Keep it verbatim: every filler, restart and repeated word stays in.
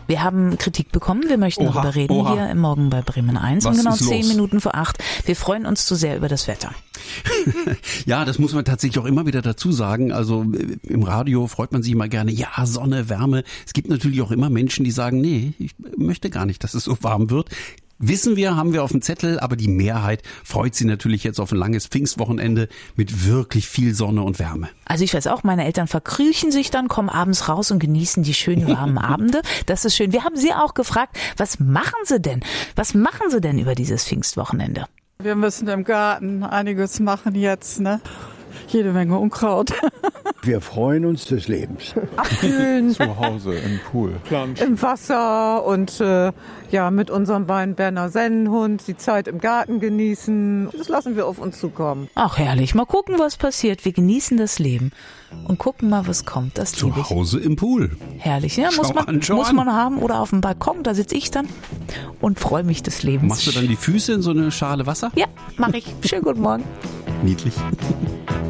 Wir haben Kritik bekommen, wir möchten Oha, darüber reden oha. hier im Morgen bei Bremen eins. Was Um genau ist los? zehn Minuten vor acht. Wir freuen uns zu sehr über das Wetter. Ja, das muss man tatsächlich auch immer wieder dazu sagen. Also äh, im Radio freut man sich immer gerne, ja, Sonne, Wärme. Es gibt natürlich auch immer Menschen, die sagen, nee, ich möchte gar nicht, dass es so warm wird. Wissen wir, haben wir auf dem Zettel, aber die Mehrheit freut sich natürlich jetzt auf ein langes Pfingstwochenende mit wirklich viel Sonne und Wärme. Also ich weiß auch, meine Eltern verkriechen sich dann, kommen abends raus und genießen die schönen warmen Abende. Das ist schön. Wir haben sie auch gefragt, was machen sie denn? Was machen sie denn über dieses Pfingstwochenende? Wir müssen im Garten einiges machen jetzt, ne? Jede Menge Unkraut. Wir freuen uns des Lebens. Abkühlen Zu Hause im Pool. im Wasser und äh, ja, mit unserem beiden Berner Sennenhund die Zeit im Garten genießen. Das lassen wir auf uns zukommen. Ach herrlich, mal gucken, was passiert. Wir genießen das Leben und gucken mal, was kommt. Das liebe Zu ich. Hause im Pool. Herrlich, ja, muss Schau man, an, schau muss an. man haben oder auf dem Balkon, da sitze ich dann und freue mich des Lebens. Machst du dann die Füße in so eine Schale Wasser? Ja, mache ich. Schönen guten Morgen. Niedlich.